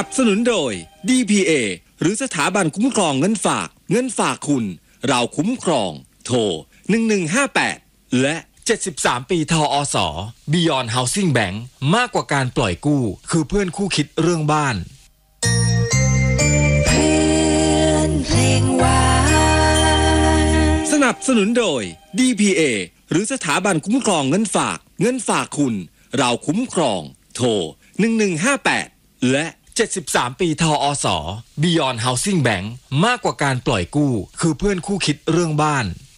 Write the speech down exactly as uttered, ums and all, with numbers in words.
นับสนุนโดย ดี พี เอ หรือสถาบันคุ้มครองเงินฝากเงินฝากคุณเราคุ้มครองโทรหนึ่งหนึ่งห้าแปดและเจ็ดสิบสามปีทอส Beyond Housing Bank มากกว่าการปล่อยกู้คือเพื่อนคู่คิดเรื่องบ้านเพื่อนเพลงหวานสนับสนุนโดย ดี พี เอ หรือสถาบันคุ้มครองเงินฝากเงินฝากคุณเราคุ้มครองโทรหนึ่งหนึ่งห้าแปดและเจ็ดสิบสามปีทอส Beyond Housing Bank มากกว่าการปล่อยกู้คือเพื่อนคู่คิดเรื่องบ้าน